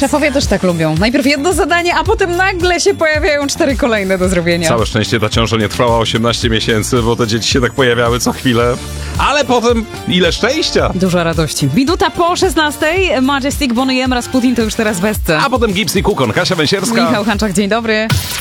Szefowie też tak lubią. Najpierw jedno zadanie, a potem nagle się pojawiają 4 kolejne do zrobienia. Całe szczęście ta ciąża nie trwała 18 miesięcy, bo te dzieci się tak pojawiały co chwilę. Ale potem ile szczęścia! Dużo radości. Minuta po 16. Majestic, Bonnie M, Rasputin to już teraz Wesce. A potem Gips i Kukon, Kasia Węsierska. Michał Hanczak, dzień dobry.